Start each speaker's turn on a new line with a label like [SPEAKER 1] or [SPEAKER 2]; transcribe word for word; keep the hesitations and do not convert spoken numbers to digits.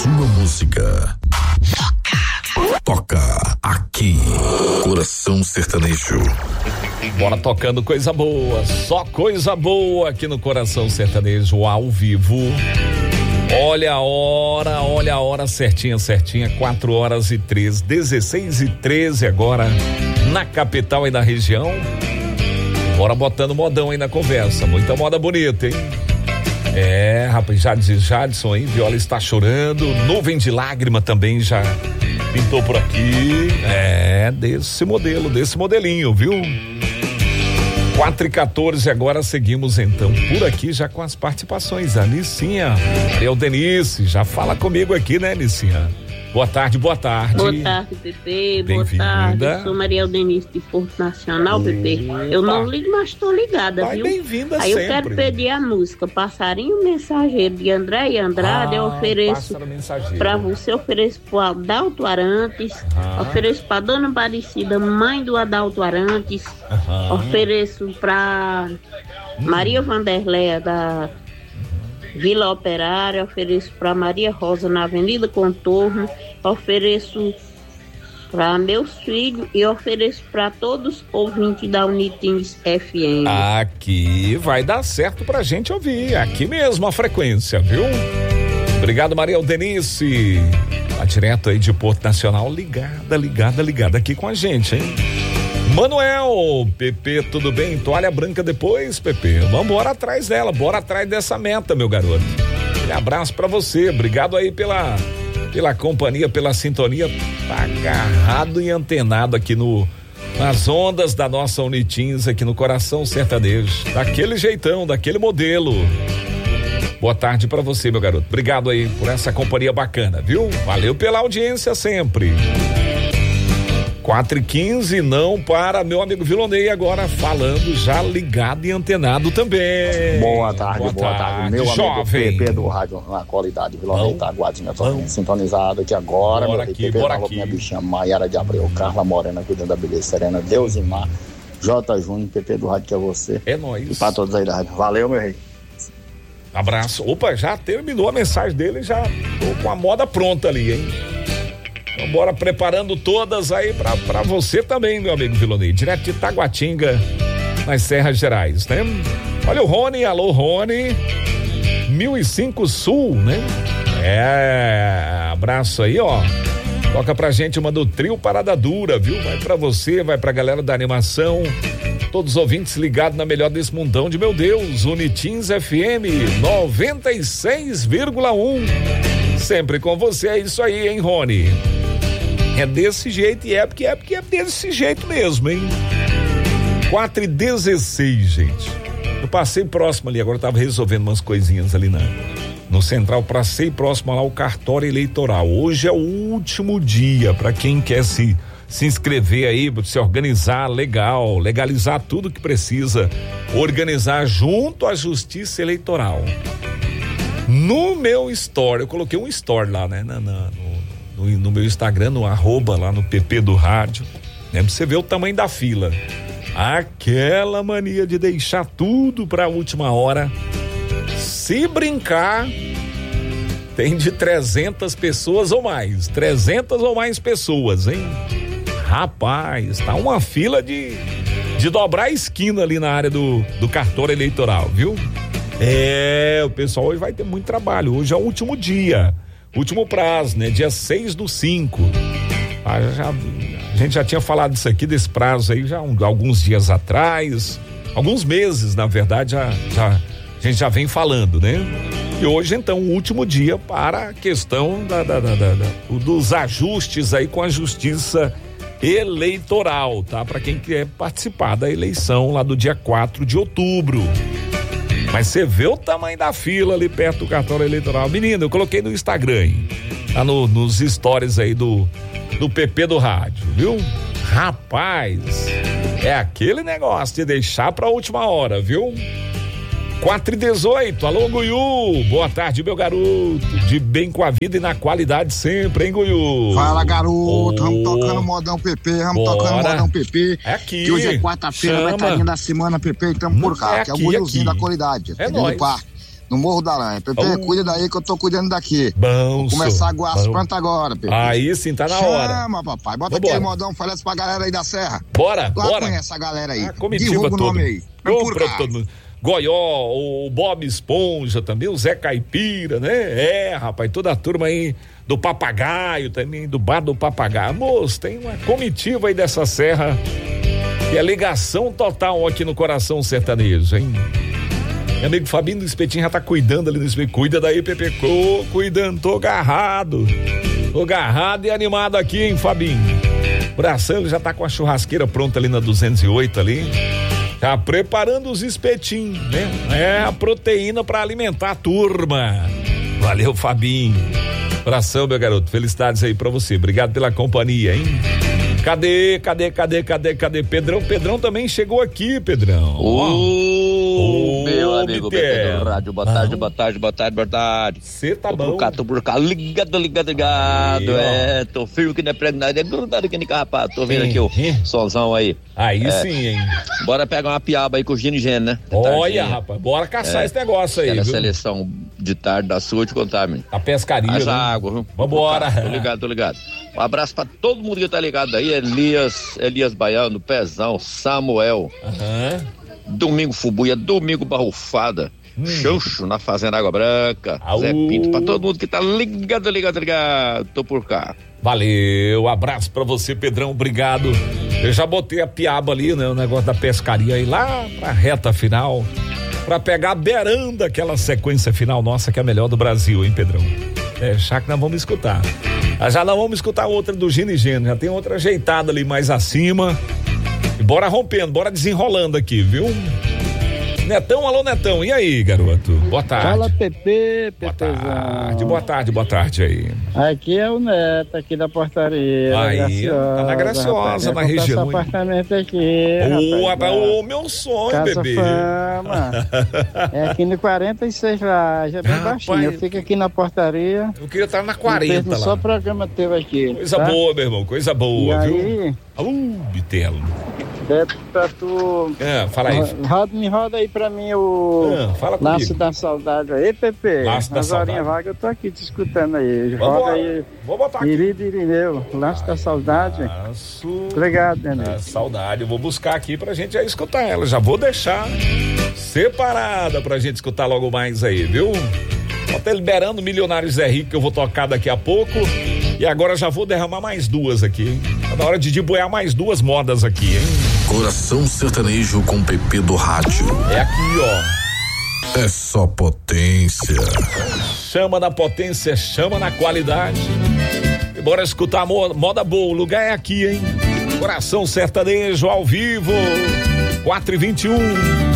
[SPEAKER 1] sua música. Toca. Toca aqui. Coração Sertanejo.
[SPEAKER 2] Bora tocando coisa boa, só coisa boa aqui no Coração Sertanejo ao vivo. Olha a hora, olha a hora certinha, certinha, quatro horas e treze, dezesseis e treze agora na capital e na região. Bora botando modão aí na conversa, muita moda bonita, hein? É, rapaz, Jadson, Jadson aí, Viola está chorando, nuvem de lágrima também já pintou por aqui. É, desse modelo, desse modelinho, viu? quatro e quatorze, agora seguimos então por aqui já com as participações. A Nicinha, Maria Eudenice, já fala comigo aqui, né, Nicinha? Boa tarde, boa tarde.
[SPEAKER 3] Boa tarde, Pepe. Boa tarde. Eu sou Maria Eudenice de Porto Nacional, Pepe. Eu não ligo, mas estou ligada,
[SPEAKER 2] Vai
[SPEAKER 3] viu?
[SPEAKER 2] Bem-vinda
[SPEAKER 3] Aí
[SPEAKER 2] sempre.
[SPEAKER 3] eu quero pedir a música Passarinho Mensageiro de André e Andrade.
[SPEAKER 2] Ah,
[SPEAKER 3] eu ofereço para você, ofereço para o Adalto Arantes,
[SPEAKER 2] ah.
[SPEAKER 3] ofereço para Dona Aparecida, mãe do Adalto Arantes,
[SPEAKER 2] ah.
[SPEAKER 3] ofereço para hum. Maria Vanderléia da Vila Operária, ofereço para Maria Rosa na Avenida Contorno, ofereço para meus filhos e ofereço para todos os ouvintes da Unitins F M.
[SPEAKER 2] Aqui vai dar certo pra gente ouvir, aqui mesmo a frequência, viu? Obrigado, Maria Eudenice. Tá direto aí de Porto Nacional, ligada, ligada, ligada aqui com a gente, hein? Manuel, Pepe, tudo bem? Toalha branca depois, Pepe. Vamos bora atrás dela, bora atrás dessa meta, meu garoto. Um abraço pra você, obrigado aí pela, pela companhia, pela sintonia. Tá agarrado e antenado aqui no, nas ondas da nossa Unitins, aqui no Coração Sertanejo. Daquele jeitão, daquele modelo. Boa tarde pra você, meu garoto. Obrigado aí por essa companhia bacana, viu? Valeu pela audiência sempre. quatro e quinze, não para meu amigo Vilonei agora falando, já ligado e antenado também.
[SPEAKER 4] Boa tarde, boa, boa tarde. tarde. Meu
[SPEAKER 2] jovem.
[SPEAKER 4] amigo P P do rádio na qualidade, Vilonei tá aguardinha, tô sintonizado aqui agora.
[SPEAKER 2] Bora
[SPEAKER 4] meu
[SPEAKER 2] aqui,
[SPEAKER 4] P P,
[SPEAKER 2] bora
[SPEAKER 4] falou
[SPEAKER 2] aqui.
[SPEAKER 4] Minha bichinha Maiara de Abreu, Carla Morena, cuidando da beleza serena, Deus e Mar, J. Júnior, P P do rádio que é você.
[SPEAKER 2] É nóis.
[SPEAKER 4] E pra todos aí da rádio. Valeu, meu rei.
[SPEAKER 2] Abraço. Opa, já terminou a mensagem dele, já tô com a moda pronta ali, hein? Então bora preparando todas aí pra, pra você também, meu amigo Vilonei, direto de Taguatinga, nas Serras Gerais, né? Olha o Rony, alô Rony, mil e cinco Sul, né? É, abraço aí, ó. Toca pra gente uma do trio Parada Dura, viu? Vai pra você, vai pra galera da animação, todos os ouvintes ligados na melhor desse mundão de meu Deus, Unitins F M noventa e seis vírgula um. Sempre com você, é isso aí, hein, Rony? É desse jeito e é porque é porque é desse jeito mesmo, hein? quatro e dezesseis, gente. Eu passei próximo ali, agora eu tava resolvendo umas coisinhas ali na, no Central, passei próximo lá o cartório eleitoral. Hoje é o último dia para quem quer se, se inscrever aí, se organizar legal, legalizar tudo que precisa, organizar junto à Justiça Eleitoral. No meu story, eu coloquei um story lá, né? Na, na, no, no, no meu Instagram, no arroba lá no P P do rádio, né? Pra você ver o tamanho da fila. Aquela mania de deixar tudo pra última hora. Se brincar, tem de trezentas pessoas ou mais. trezentas ou mais pessoas, hein? Rapaz, tá uma fila de, de dobrar a esquina ali na área do, do cartório eleitoral, viu? É, o pessoal hoje vai ter muito trabalho. Hoje é o último dia, último prazo, né? Dia seis do cinco. Ah, já, a gente já tinha falado disso aqui, desse prazo aí, já um, alguns dias atrás, alguns meses, na verdade, já, já, a gente já vem falando, né? E hoje, então, o último dia para a questão da, da, da, da, da, dos ajustes aí com a Justiça Eleitoral, tá? Para quem quer participar da eleição lá do dia quatro de outubro. Mas você vê o tamanho da fila ali perto do cartório eleitoral. Menino, eu coloquei no Instagram aí, tá no, nos stories aí do, do P P do rádio, viu? Rapaz, é aquele negócio de deixar pra última hora, viu? quatro e dezoito, alô Guiú, boa tarde meu garoto, de bem com a vida e na qualidade sempre, hein Guiú?
[SPEAKER 5] Fala garoto, vamos oh, tocando modão P P, vamos
[SPEAKER 2] bora.
[SPEAKER 5] tocando modão P P,
[SPEAKER 2] é aqui,
[SPEAKER 5] que hoje é quarta-feira, vai estar da semana P P e estamos por cá,
[SPEAKER 2] é
[SPEAKER 5] que é o Guiúzinho da qualidade,
[SPEAKER 2] é
[SPEAKER 5] nóis.
[SPEAKER 2] Parque.
[SPEAKER 5] no Morro da Aranha. Pepe,
[SPEAKER 2] Oh.
[SPEAKER 5] cuida daí que eu tô cuidando daqui.
[SPEAKER 2] Bom,
[SPEAKER 5] Vou começar a
[SPEAKER 2] senhor.
[SPEAKER 5] aguar as
[SPEAKER 2] Bom.
[SPEAKER 5] plantas agora, Pepe.
[SPEAKER 2] Aí sim, tá na hora.
[SPEAKER 5] Chama, papai. Bota
[SPEAKER 2] Vambora.
[SPEAKER 5] aquele modão, falece pra galera aí da Serra.
[SPEAKER 2] Bora,
[SPEAKER 5] Lá
[SPEAKER 2] bora.
[SPEAKER 5] conhece a galera aí.
[SPEAKER 2] A comitiva
[SPEAKER 5] Divulga
[SPEAKER 2] toda.
[SPEAKER 5] o nome aí. Vem por
[SPEAKER 2] Compra
[SPEAKER 5] cá.
[SPEAKER 2] todo mundo. Goió, o Bob Esponja também, o Zé Caipira, né? É, rapaz, toda a turma aí do Papagaio também, do Bar do Papagaio. Moço, tem uma comitiva aí dessa serra que é ligação total aqui no coração sertanejo, hein? Meu amigo Fabinho do Espetinho já tá cuidando ali do espetinho. Cuida daí, Pepe, Ô, cuidando, tô agarrado. Tô agarrado e animado aqui, hein, Fabinho? O Bração, ele já tá com a churrasqueira pronta ali na duzentos e oito ali. Tá preparando os espetinhos, né? É a proteína pra alimentar a turma. Valeu, Fabinho. Abração, meu garoto. Felicidades aí pra você. Obrigado pela companhia, hein? Cadê, cadê, cadê, cadê, cadê? Pedrão, Pedrão também chegou aqui, Pedrão.
[SPEAKER 6] Ô,
[SPEAKER 2] Ô,
[SPEAKER 6] meu amigo P P
[SPEAKER 2] Bitel.
[SPEAKER 6] do rádio, boa tarde, boa tarde, boa tarde, boa tarde.
[SPEAKER 2] Você tá
[SPEAKER 6] Tô
[SPEAKER 2] bom?
[SPEAKER 6] por cá, tô por cá, ligado, ligado, ligado,
[SPEAKER 2] Aí, ó.
[SPEAKER 6] é, tô firme que não é pregnado, é grudado aqui no carrapato, tô vendo aqui o
[SPEAKER 2] Uhum.
[SPEAKER 6] solzão aí.
[SPEAKER 2] Aí
[SPEAKER 6] É.
[SPEAKER 2] sim, hein?
[SPEAKER 6] Bora pegar uma piaba aí com o Gino e Geno, né? De
[SPEAKER 2] Olha,
[SPEAKER 6] tardinha.
[SPEAKER 2] rapaz, bora caçar
[SPEAKER 6] É.
[SPEAKER 2] esse negócio aí,
[SPEAKER 6] Aquela
[SPEAKER 2] viu?
[SPEAKER 6] seleção de tarde da sua, te contar, menino.
[SPEAKER 2] A pescaria,
[SPEAKER 6] Haja
[SPEAKER 2] né?
[SPEAKER 6] água, viu?
[SPEAKER 2] Vambora.
[SPEAKER 6] Tô ligado, tô ligado. Um abraço pra todo mundo que tá ligado aí, Elias, Elias Baiano, Pezão, Samuel,
[SPEAKER 2] Aham.
[SPEAKER 6] Domingo Fubuia, Domingo Barrufada,
[SPEAKER 2] Hum.
[SPEAKER 6] Xanxo na Fazenda Água Branca,
[SPEAKER 2] Au.
[SPEAKER 6] Zé Pinto, pra todo mundo que tá ligado, ligado, ligado, tô por cá.
[SPEAKER 2] Valeu, abraço pra você, Pedrão, obrigado. Eu já botei a piaba ali, né? O negócio da pescaria aí lá pra reta final, pra pegar beirando aquela sequência final nossa que é a melhor do Brasil, hein, Pedrão? É, já que nós vamos escutar. Ah, já não vamos escutar outra do Gino e Geno, já tem outra ajeitada ali mais acima. E bora rompendo, bora desenrolando aqui, viu? Netão, alô Netão, e aí, garoto? Boa tarde.
[SPEAKER 7] Fala, Pepe,
[SPEAKER 2] Boa
[SPEAKER 7] Pepezão.
[SPEAKER 2] tarde, boa tarde, boa tarde aí.
[SPEAKER 7] Aqui é o Neto, aqui da portaria.
[SPEAKER 2] Aí,
[SPEAKER 7] Graciosa,
[SPEAKER 2] tá na Graciosa,
[SPEAKER 7] rapaz.
[SPEAKER 2] na
[SPEAKER 7] Vem comprar
[SPEAKER 2] região,
[SPEAKER 7] esse
[SPEAKER 2] hein?
[SPEAKER 7] apartamento aqui.
[SPEAKER 2] Ô,
[SPEAKER 7] rapaz,
[SPEAKER 2] ô, meu sonho,
[SPEAKER 7] Casa
[SPEAKER 2] bebê.
[SPEAKER 7] Fama. É aqui no quarenta e seis lá, já é bem
[SPEAKER 2] Rapaz,
[SPEAKER 7] baixinho. Eu fico aqui na portaria.
[SPEAKER 2] Eu queria estar na
[SPEAKER 7] Não
[SPEAKER 2] quarenta
[SPEAKER 7] perco só
[SPEAKER 2] lá.
[SPEAKER 7] programa teu aqui.
[SPEAKER 2] Coisa
[SPEAKER 7] tá?
[SPEAKER 2] boa, meu irmão, coisa
[SPEAKER 7] E
[SPEAKER 2] boa, viu?
[SPEAKER 7] aí,
[SPEAKER 2] Uh, Bitelo.
[SPEAKER 7] é pra tu.
[SPEAKER 2] Ah, fala aí.
[SPEAKER 7] Roda, me roda aí pra mim o
[SPEAKER 2] Ah, fala
[SPEAKER 7] Laço
[SPEAKER 2] comigo.
[SPEAKER 7] da Saudade aí, Pepe.
[SPEAKER 2] Laço da
[SPEAKER 7] Nas horinhas
[SPEAKER 2] Saudade.
[SPEAKER 7] vagas eu tô aqui te escutando aí.
[SPEAKER 2] Vamos
[SPEAKER 7] Roda
[SPEAKER 2] embora.
[SPEAKER 7] aí.
[SPEAKER 2] Vou botar aqui.
[SPEAKER 7] Irido Irineu, Laço da Saudade.
[SPEAKER 2] Laço
[SPEAKER 7] Obrigado, Nenê.
[SPEAKER 2] da Saudade. Eu vou buscar aqui pra gente já escutar ela. Já vou deixar separada pra gente escutar logo mais aí, viu? Ó, tá liberando Milionário Zé Rico que eu vou tocar daqui a pouco. E agora já vou derramar mais duas aqui, hein? Tá na hora de debuiar mais duas modas aqui, hein?
[SPEAKER 1] Coração sertanejo com Pepe do rádio.
[SPEAKER 2] É aqui, ó.
[SPEAKER 1] É só potência.
[SPEAKER 2] Chama na potência, chama na qualidade. E bora escutar a mo- moda boa. O lugar é aqui, hein? Coração sertanejo ao vivo. quatro e vinte e um.